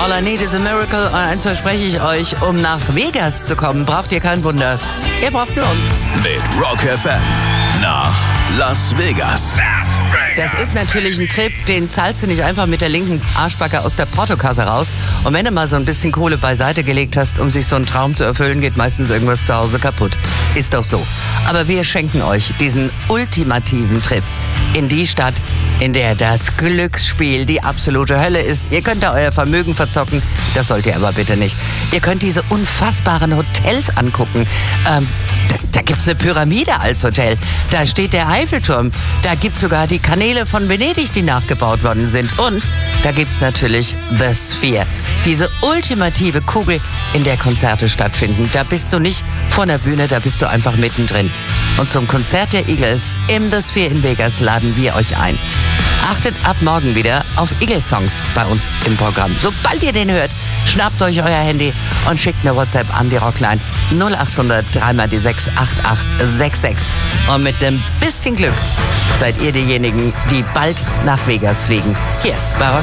All I Need is a Miracle. Und eins verspreche ich euch, um nach Vegas zu kommen, braucht ihr kein Wunder. Ihr braucht nur uns. Mit Rock FM nach Las Vegas. Das ist natürlich ein Trip, den zahlst du nicht einfach mit der linken Arschbacke aus der Portokasse raus. Und wenn du mal so ein bisschen Kohle beiseite gelegt hast, um sich so einen Traum zu erfüllen, geht meistens irgendwas zu Hause kaputt. Ist doch so. Aber wir schenken euch diesen ultimativen Trip in die Stadt, in der das Glücksspiel die absolute Hölle ist. Ihr könnt da euer Vermögen verzocken, das sollt ihr aber bitte nicht. Ihr könnt diese unfassbaren Hotels angucken. Da gibt's eine Pyramide als Hotel. Da steht der Eiffelturm. Da gibt's sogar die Kanäle von Venedig, die nachgebaut worden sind. Und da gibt's natürlich The Sphere. Diese ultimative Kugel, in der Konzerte stattfinden. Da bist du nicht vor der Bühne, da bist du einfach mittendrin. Und zum Konzert der Eagles im The Sphere in Vegas laden wir euch ein. Achtet ab morgen wieder auf Eagles-Songs bei uns im Programm. Sobald ihr den hört, schnappt euch euer Handy und schickt eine WhatsApp an die Rockline 0800 3x6 8866. Und mit einem bisschen Glück seid ihr diejenigen, die bald nach Vegas fliegen. Hier bei Rock